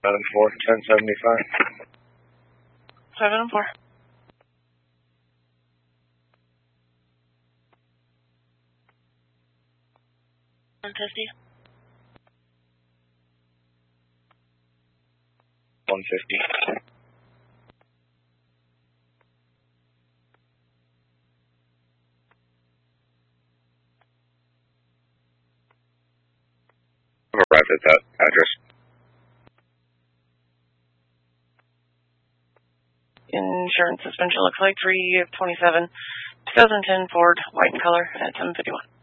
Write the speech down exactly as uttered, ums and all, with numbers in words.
seven four, ten seventy-five. seven and four. one fifty. one fifty. I've arrived at that address. Insurance suspension looks like three twenty-seven, twenty ten Ford, white in color at seven fifty-one.